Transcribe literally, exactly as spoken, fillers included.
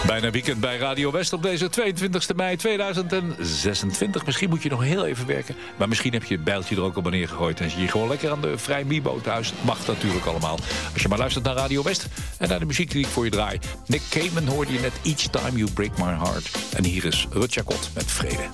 Bijna weekend bij Radio West op deze tweeëntwintigste mei tweeduizend zesentwintig. Misschien moet je nog heel even werken. Maar misschien heb je het bijltje er ook al neer gegooid. En zie je gewoon lekker aan de vrij Mibo thuis. Mag natuurlijk allemaal. Als je maar luistert naar Radio West. En naar de muziek die ik voor je draai. Nick Cayman hoorde je net Each Time You Break My Heart. En hier is Rut Jacot met Vrede.